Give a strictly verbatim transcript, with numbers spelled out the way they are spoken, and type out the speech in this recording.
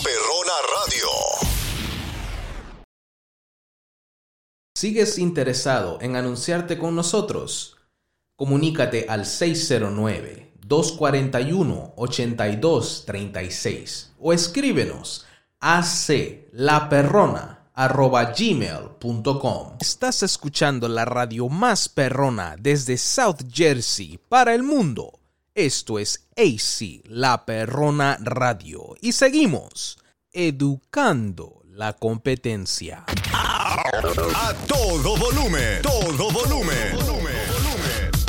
Perrona Radio. ¿Sigues interesado en anunciarte con nosotros? Comunícate al seis cero nueve, dos cuatro uno, ocho dos tres seis o escríbenos a aclaperrona arroba gmail punto com. Estás escuchando la radio más perrona desde South Jersey para el mundo. Esto es A C La Perrona Radio y seguimos educando la competencia. A todo volumen, todo volumen.